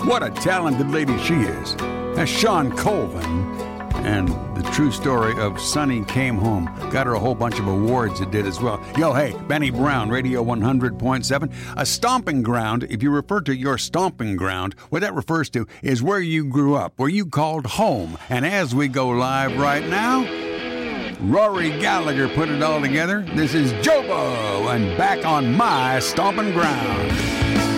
What a talented lady she is. That's Sean Colvin. And the true story of Sonny Came Home. Got her a whole bunch of awards it did as well. Yo, hey, Benny Brown, Radio 100.7. A stomping ground, if you refer to your stomping ground, what that refers to is where you grew up, where you called home. And as we go live right now, Rory Gallagher put it all together. This is Jobo and Back on My Stomping Ground.